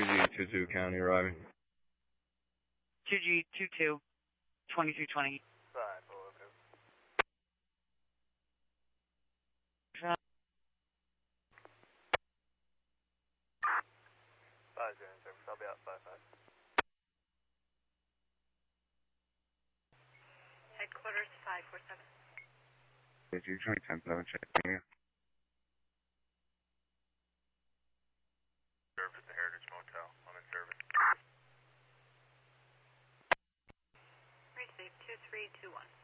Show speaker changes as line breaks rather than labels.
2G22 County arriving.
2G22, 2320.
5 zero service, I'll be out 5-5.
Headquarters 547.
2G20 10-7, checking in.
Service at the Heritage Motel. I'm in service.
Receive 2321.